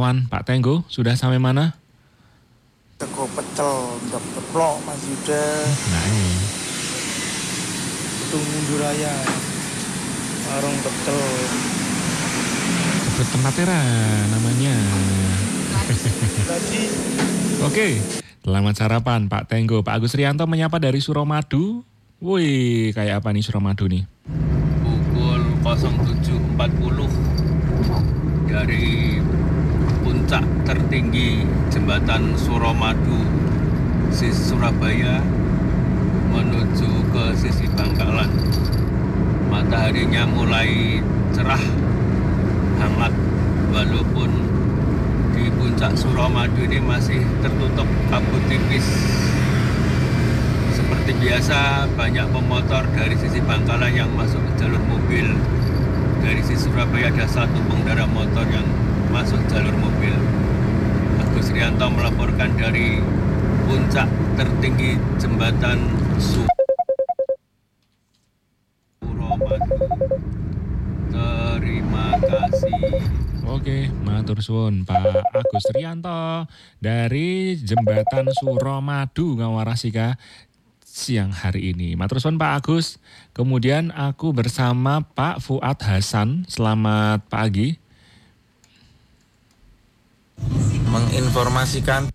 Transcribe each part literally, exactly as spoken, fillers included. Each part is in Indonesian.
kawan Pak Tenggo, sudah sampai mana? Teko pecel, untuk teplok Mas Yuda. Nah ini. Itu mundur raya. Warung pecel. Sebut tempatnya Ra, namanya. Tadi. Oke, selamat sarapan Pak Tenggo. Pak Agus Rianto menyapa dari Suramadu. Wih, kayak apa nih Suramadu nih? Pukul nol tujuh empat puluh dari puncak tertinggi jembatan Suramadu sisi Surabaya menuju ke sisi Bangkalan. Mataharinya mulai cerah, hangat, walaupun di puncak Suramadu ini masih tertutup kabut tipis. Seperti biasa, banyak pemotor dari sisi Bangkalan yang masuk ke jalur mobil. Dari sisi Surabaya ada satu pengendara motor yang masuk jalur mobil. Agus Rianto melaporkan dari puncak tertinggi jembatan Suramadu. Terima kasih. Oke, matur suwun Pak Agus Rianto dari jembatan Suramadu Ngawarasika siang hari ini. Matur suwun Pak Agus. Kemudian aku bersama Pak Fuad Hasan. Selamat pagi. Menginformasikan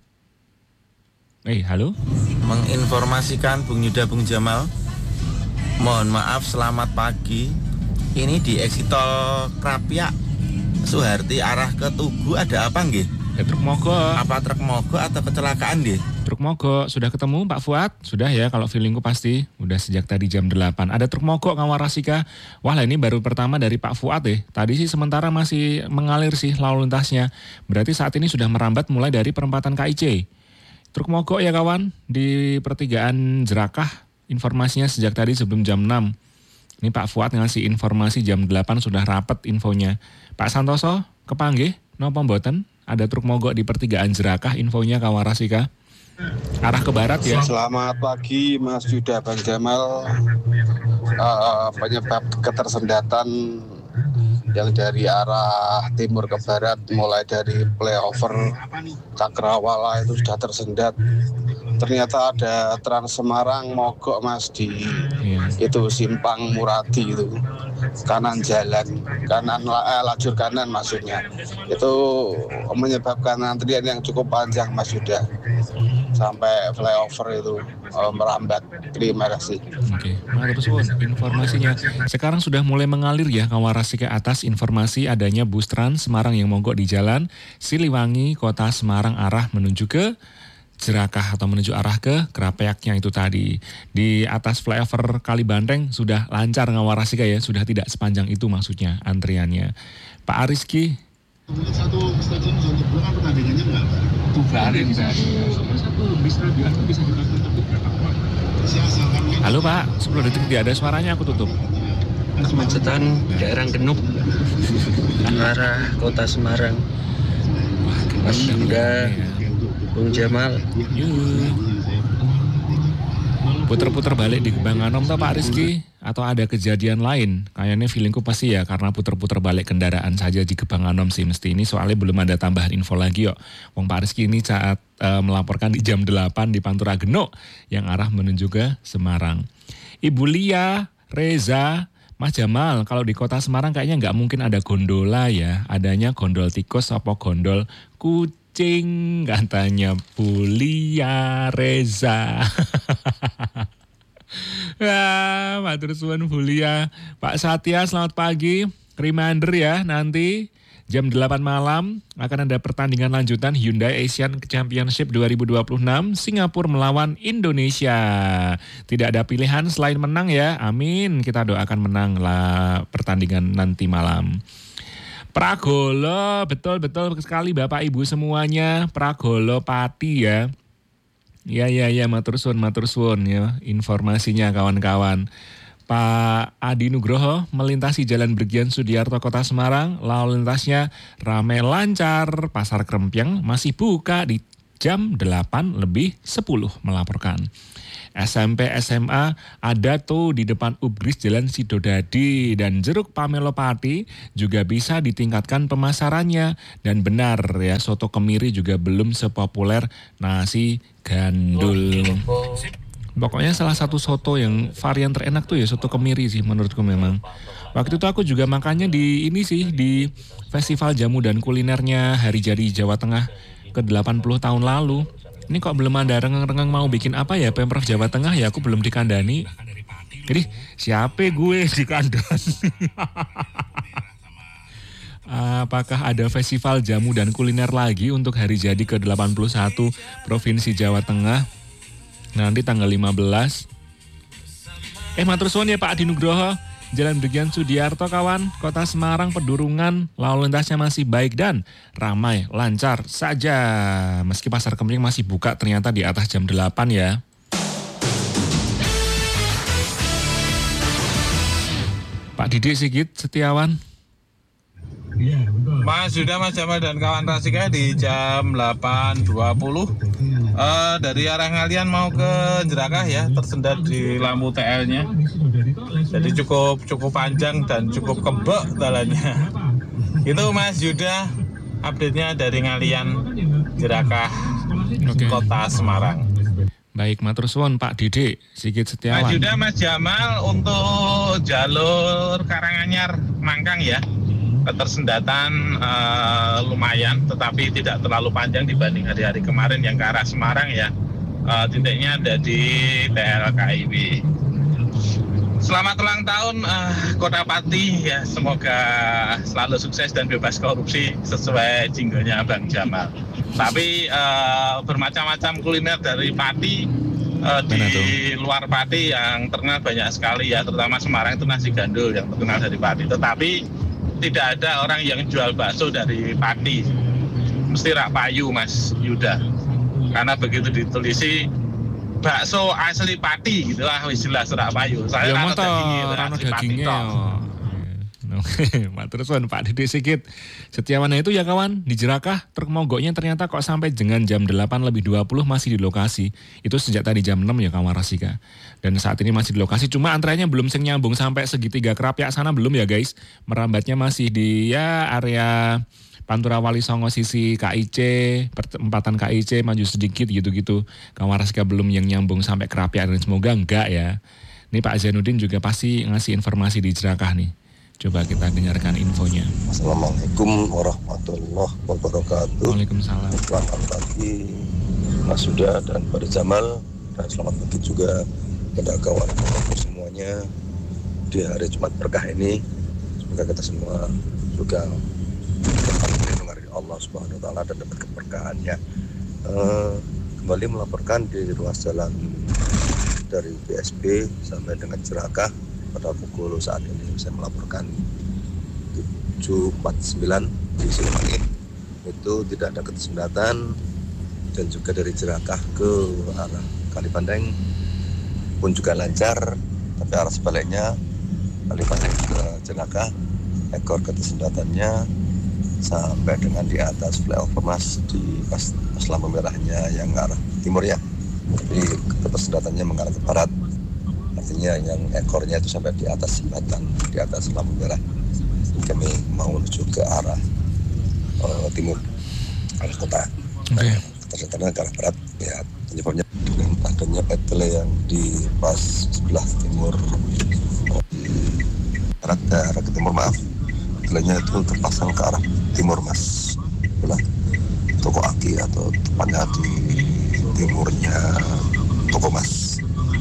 Eh, halo. Menginformasikan Bung Yuda, Bung Jamal. Mohon maaf, selamat pagi. Ini di Eksitol Krapyak Suharti arah ke Tugu ada apa nggih? Ya, truk mogok. Apa truk mogok atau kecelakaan nggih? Truk mogok. Sudah ketemu Pak Fuad? Sudah ya, kalau feelingku pasti. Udah sejak tadi jam delapan. Ada truk mogok Ngawarasika. Wah lah, ini baru pertama dari Pak Fuad ya. Tadi sih sementara masih mengalir sih lalu lintasnya. Berarti saat ini sudah merambat mulai dari perempatan K I C. Truk mogok ya kawan, di pertigaan Jerakah. Informasinya sejak tadi sebelum jam enam. Ini Pak Fuad ngasih informasi jam delapan sudah rapet infonya. Pak Santoso, kepanggih, napa mboten? Ada truk mogok di pertigaan Jerakah, infonya Ngawarasika. Arah ke barat ya. Selamat pagi Mas Yuda, Bang Jamal. Uh, penyebab ketersendatan yang dari arah timur ke barat mulai dari flyover Cakrawala itu sudah tersendat. Ternyata ada Trans Semarang mogok Mas di Iya. itu Simpang Muradi itu, kanan jalan, kanan eh, lajur kanan maksudnya. Itu menyebabkan antrian yang cukup panjang Mas Yuda. Sampai flyover itu uh, merambat. Terima kasih. Oke, matur suwun informasinya. Sekarang sudah mulai mengalir ya Ngawarasika atas informasi adanya bus Trans Semarang yang mogok di jalan Siliwangi, Kota Semarang arah menuju ke Jerakah atau menuju arah ke Krapyaknya itu tadi. Di atas flyover Kalibanteng sudah lancar Ngawarasika ya, sudah tidak sepanjang itu maksudnya antriannya. Pak Ariski. Satu stasiun zona dua kan pertandingannya enggak? Tubarin saya. Satu bis radio itu bisa dilakukan tapi berapa? Halo Pak, sepuluh detik tidak ada suaranya aku tutup. Kemacetan daerah Genuk arah Kota Semarang. Wah, Mas Yuda, Bung Jamal. Yuk. Puter-puter balik di Gebang Anom toh Pak Rizky? Atau ada kejadian lain? Kayaknya feelingku pasti ya karena puter-puter balik kendaraan saja di Gebang Anom sih mesti ini. Soalnya belum ada tambahan info lagi yuk. Wong Pak Rizky ini saat uh, melaporkan di jam delapan di Pantura Genuk yang arah menuju ke Semarang. Ibu Lia, Reza, Mas Jamal, kalau di kota Semarang kayaknya nggak mungkin ada gondola ya. Adanya gondol tikus apa gondol kucing, katanya Bu Lia Reza. Ya, matur suwun Bu Lia. Pak Satya, selamat pagi. Reminder ya, nanti jam delapan malam akan ada pertandingan lanjutan Hyundai Asian Championship dua ribu dua puluh enam Singapura melawan Indonesia. Tidak ada pilihan selain menang ya. Amin. Kita doakan menang lah pertandingan nanti malam. Pragolo, betul-betul sekali Bapak Ibu semuanya. Pragolo Pati ya. Ya, ya, ya, matur suwun, matur suwun ya. Informasinya kawan-kawan. Pak Adi Nugroho melintasi Jalan Brigjen Sudiarto Kota Semarang, lalu lintasnya ramai lancar, Pasar Krempiang masih buka di jam delapan lebih sepuluh melaporkan. S M P S M A ada tuh di depan Ubgris Jalan Sidodadi, dan jeruk Pamelopati juga bisa ditingkatkan pemasarannya. Dan benar ya, soto kemiri juga belum sepopuler nasi gandul. Pokoknya salah satu soto yang varian terenak tuh ya soto kemiri sih menurutku memang. Waktu itu aku juga makannya di ini sih, di Festival Jamu dan Kulinernya Hari Jadi Jawa Tengah ke delapan puluh tahun lalu. Ini kok belum ada rengeng-rengeng mau bikin apa ya Pemprov Jawa Tengah ya, aku belum dikandani. Jadi siapa gue dikandani? Apakah ada festival jamu dan kuliner lagi untuk hari jadi ke delapan puluh satu Provinsi Jawa Tengah? Nanti tanggal lima belas. Eh matur suwun ya Pak Adi Nugroho. Jalan Brigjen Sudiarto kawan, Kota Semarang Pedurungan, lalu lintasnya masih baik dan ramai, lancar saja. Meski pasar Kemering masih buka ternyata di atas jam delapan ya. Pak Didik Sigit Setiawan. Mas Yuda, Mas Jamal dan kawan Rasika di jam delapan dua puluh uh, dari arah Ngalian mau ke Jerakah ya, tersendat di lampu T L-nya. Jadi cukup cukup panjang dan cukup kebek jalannya. Itu Mas Yuda, update-nya dari Ngalian Jerakah, okay. Kota Semarang. Baik, matur suwun Pak Didik Sigit Setiawan. Mas Yuda, Mas Jamal, untuk jalur Karanganyar Mangkang ya, ketersendatan uh, lumayan, tetapi tidak terlalu panjang dibanding hari-hari kemarin yang ke arah Semarang ya. Uh, titiknya ada di T L K I B. Selamat ulang tahun uh, Kota Pati ya, semoga selalu sukses dan bebas korupsi sesuai jinglenya Bang Jamal. Tapi uh, bermacam-macam kuliner dari Pati, uh, di luar Pati yang terkenal banyak sekali ya, terutama Semarang itu nasi gandul yang terkenal dari Pati. Tetapi tidak ada orang yang jual bakso dari Pati, mesti rak payu Mas Yuda, karena begitu ditulisi bakso asli Pati gitu lah, istilah rak payu. Saya ya motor, rano dagingnya. Oke, matur suwun Pak Didik Sigit Setiawan. Itu ya kawan, di Jerakah truk mogoknya ternyata kok sampai dengan jam delapan lebih dua puluh masih di lokasi. Itu sejak tadi jam enam ya kawan Rasika. Dan saat ini masih di lokasi, cuma antreannya belum sing nyambung sampai segitiga Krapyak sana belum ya guys. Merambatnya masih di ya area Pantura Wali Songo sisi K I C, perempatan K I C maju sedikit gitu-gitu. Kawan Rasika belum yang nyambung sampai Krapyak, dan semoga enggak ya. Ini Pak Zainuddin juga pasti ngasih informasi di Jerakah nih. Coba kita dengarkan infonya. Assalamualaikum warahmatullahi wabarakatuh. Waalaikumsalam. Selamat pagi Mas Yuda dan Pak Jamal, dan selamat pagi juga kepada kawan-kawan semuanya di hari Jumat berkah ini. Semoga kita semua juga dapat perlindungan dari Allah Subhanahu Wa Taala dan dapat keberkahannya. Uh, kembali melaporkan di ruas jalan dari B S B sampai dengan Jerakah. Pada pukul saat ini saya melaporkan tujuh empat puluh sembilan di Siliwangi itu tidak ada ketersendatan, dan juga dari Jerakah ke arah Kalibandeng pun juga lancar, tapi arah sebaliknya Kalibandeng ke Jerakah ekor ketersendatannya sampai dengan di atas flyover Mas, di pas, pas lampu merahnya yang arah timur ya, jadi ketersendatannya mengarah ke barat. Artinya yang ekornya itu sampai di atas jembatan, di atas lampu merah. Kami mau menuju ke arah uh, timur, arah kota. Okay. Ternyata ke arah barat, ya penyebabnya dengan adanya etele yang di pas sebelah timur, uh, di arah, arah ke timur maaf, etelenya itu terpasang ke arah timur Mas, sebelah toko Aki atau tepatnya di timurnya toko Mas.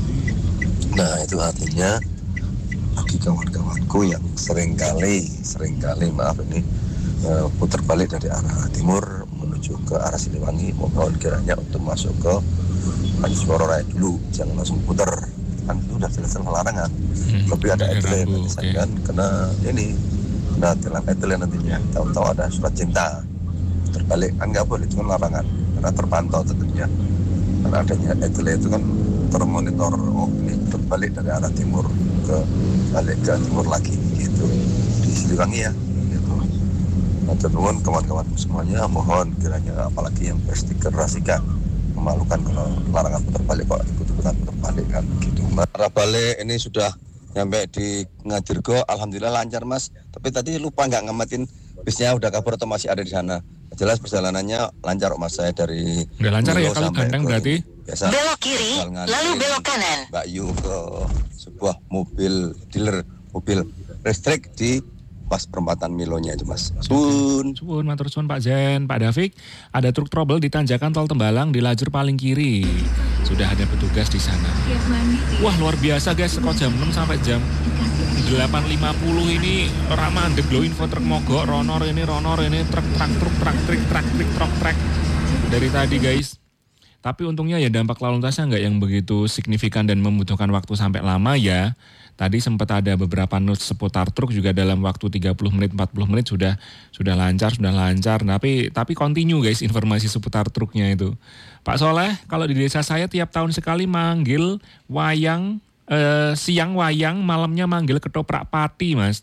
Nah itu artinya bagi kawan-kawanku yang seringkali, seringkali maaf ini uh, putar balik dari arah timur menuju ke arah Siliwangi, mohon kiranya untuk masuk ke Pancaswara Raya dulu, jangan langsung putar. Kan itu udah jelas larangan. Hmm, Lebih ada etele yang disayangkan, okay. Kena ini, kena tilang etele nantinya. Tahu-tahu ada surat cinta, terbalik kan nggak boleh, itu kan larangan, karena terpantau tentunya. Karena adanya etele itu kan termonitor, oh ini terbalik dari arah timur ke balik ke timur lagi gitu di Siliwangi ya gitu. Matur nuwun kawan-kawan semuanya, mohon kiranya apalagi yang berstiker Rasika, memalukan kalau larangan putar balik kok ikut-ikutan putar balik kan gitu. Arah balik ini sudah nyampe di Ngadirgo, alhamdulillah lancar Mas. Tapi tadi lupa nggak ngamatin bisnya udah kabur atau masih ada di sana. Jelas perjalanannya lancar Mas, saya dari udah lancar ya kalau gandeng berarti. Biasa, belok kiri, lalu belok kanan. Mbak Yu ke sebuah mobil dealer mobil listrik di pas perempatan Milonya itu Mas. Sun. Sun, matur suwun Pak Zen, Pak Davik. Ada truk trouble di tanjakan Tol Tembalang di lajur paling kiri. Sudah ada petugas di sana. Wah luar biasa guys, kok jam enam sampai jam delapan lima puluh ini orang mandek loh, info truk mogok, ronor ini, ronor ini, truk truk truk truk trik trak trik truk trek dari tadi guys. Tapi untungnya ya dampak lalu lintasnya nggak yang begitu signifikan dan membutuhkan waktu sampai lama ya. Tadi sempat ada beberapa notes seputar truk juga dalam waktu tiga puluh menit, empat puluh menit sudah sudah lancar, sudah lancar. Tapi tapi continue guys informasi seputar truknya itu. Pak Soleh, kalau di desa saya tiap tahun sekali manggil wayang, eh, siang wayang, malamnya manggil ketoprak pati Mas.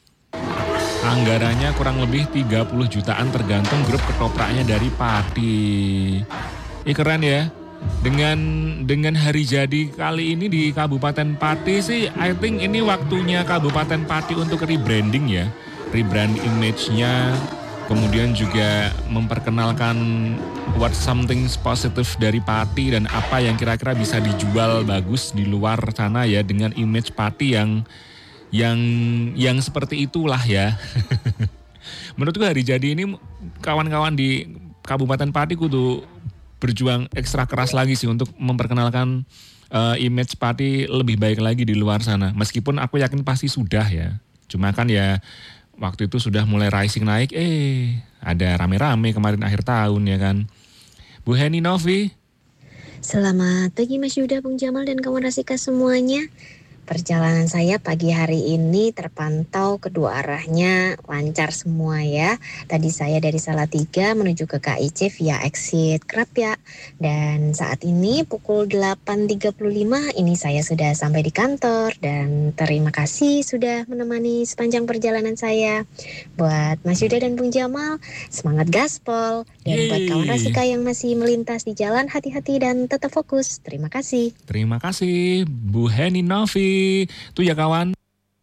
Anggarannya kurang lebih tiga puluh jutaan tergantung grup ketopraknya dari pati. Ini keren ya. Dengan dengan hari jadi kali ini di Kabupaten Pati sih, I think ini waktunya Kabupaten Pati untuk rebranding ya, rebrand image-nya, kemudian juga memperkenalkan what something positive dari Pati dan apa yang kira-kira bisa dijual bagus di luar sana ya dengan image Pati yang yang yang seperti itulah ya. Menurutku hari jadi ini kawan-kawan di Kabupaten Pati kudu berjuang ekstra keras lagi sih untuk memperkenalkan uh, image Pati lebih baik lagi di luar sana. Meskipun aku yakin pasti sudah ya. Cuma kan ya waktu itu sudah mulai rising naik, eh ada rame-rame kemarin akhir tahun ya kan. Bu Heni Novi. Selamat pagi Mas Yuda, Bung Jamal dan kawan Rasika semuanya. Perjalanan saya pagi hari ini terpantau kedua arahnya lancar semua ya. Tadi saya dari Salatiga menuju ke K I C via exit Krapyak. Dan saat ini pukul delapan tiga puluh lima ini saya sudah sampai di kantor. Dan terima kasih sudah menemani sepanjang perjalanan saya. Buat Mas Yuda dan Bung Jamal, semangat gaspol. Dan Yeay. Buat kawan Rasika yang masih melintas di jalan, hati-hati dan tetap fokus. Terima kasih. Terima kasih Bu Heni Novi. Itu ya kawan.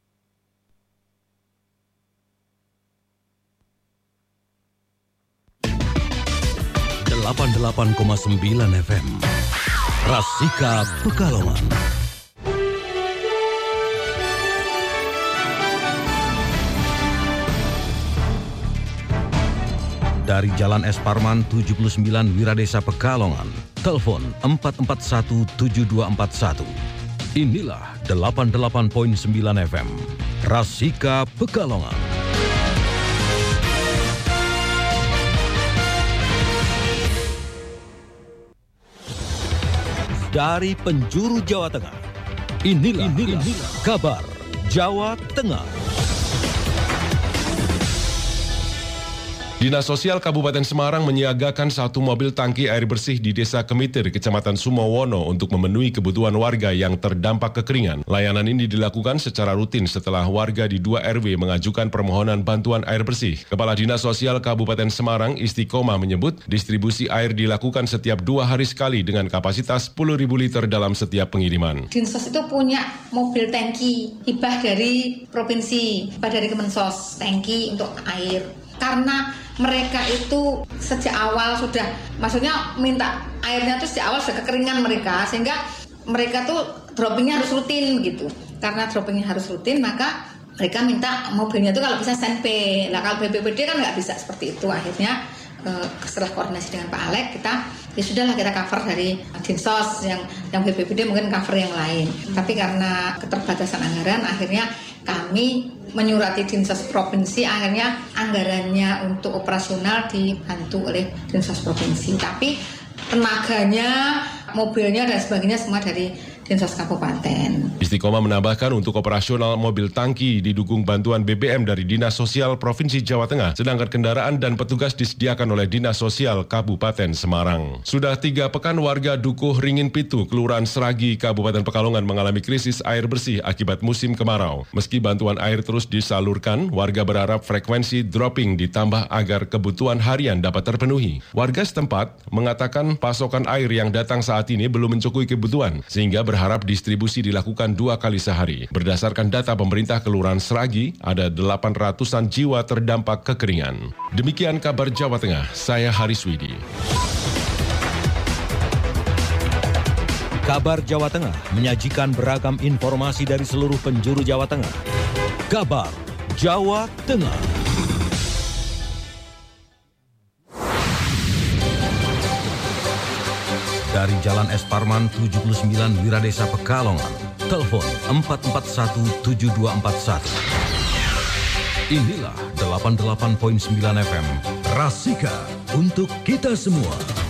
delapan puluh delapan koma sembilan F M Rasika Pekalongan. Dari Jalan Es Parman tujuh puluh sembilan Wiradesa Pekalongan, telepon empat empat satu tujuh dua empat satu. Inilah delapan puluh delapan koma sembilan F M Rasika Pekalongan. Dari penjuru Jawa Tengah, inilah, inilah, inilah kabar Jawa Tengah. Dinas Sosial Kabupaten Semarang menyiagakan satu mobil tangki air bersih di Desa Kemitir, Kecamatan Sumowono untuk memenuhi kebutuhan warga yang terdampak kekeringan. Layanan ini dilakukan secara rutin setelah warga di dua R W mengajukan permohonan bantuan air bersih. Kepala Dinas Sosial Kabupaten Semarang, Istiqomah, menyebut distribusi air dilakukan setiap dua hari sekali dengan kapasitas sepuluh ribu liter dalam setiap pengiriman. Dinsos itu punya mobil tangki, hibah dari provinsi, hibah dari Kemensos, tangki untuk air. Karena mereka itu sejak awal sudah, maksudnya minta airnya itu sejak awal sudah kekeringan mereka, sehingga mereka tuh droppingnya harus rutin gitu. Karena droppingnya harus rutin, maka mereka minta mobilnya itu kalau bisa standby. Nah kalau B P P D kan nggak bisa seperti itu. Akhirnya eh, setelah koordinasi dengan Pak Alek, kita ya sudahlah kita cover dari Dinsos, yang yang B P P D mungkin cover yang lain. Tapi karena keterbatasan anggaran, akhirnya kami menyurati Dinsos Provinsi, akhirnya anggarannya untuk operasional dibantu oleh Dinsos Provinsi. Tapi tenaganya, mobilnya dan sebagainya semua dari Dinsos Kabupaten. Istiqomah menambahkan untuk operasional mobil tangki didukung bantuan B B M dari Dinas Sosial Provinsi Jawa Tengah, sedangkan kendaraan dan petugas disediakan oleh Dinas Sosial Kabupaten Semarang. Sudah tiga pekan warga Dukuh Ringin Pitu, Kelurahan Seragi, Kabupaten Pekalongan mengalami krisis air bersih akibat musim kemarau. Meski bantuan air terus disalurkan, warga berharap frekuensi dropping ditambah agar kebutuhan harian dapat terpenuhi. Warga setempat mengatakan pasokan air yang datang saat ini belum mencukupi kebutuhan, sehingga berharap distribusi dilakukan dua kali sehari. Berdasarkan data pemerintah Kelurahan Seragi, ada delapan ratusan jiwa terdampak kekeringan. Demikian kabar Jawa Tengah, saya Haris Widi. Kabar Jawa Tengah menyajikan beragam informasi dari seluruh penjuru Jawa Tengah. Kabar Jawa Tengah. Dari Jalan Es Parman tujuh puluh sembilan Wiradesa Pekalongan, telepon empat empat satu tujuh dua empat satu. Inilah delapan puluh delapan koma sembilan F M Rasika untuk kita semua.